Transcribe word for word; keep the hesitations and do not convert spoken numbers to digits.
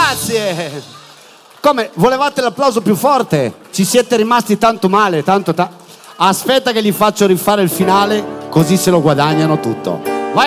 Grazie. Come, volevate l'applauso più forte? Ci siete rimasti tanto male, tanto ta- Aspetta che gli faccio rifare il finale, così se lo guadagnano tutto.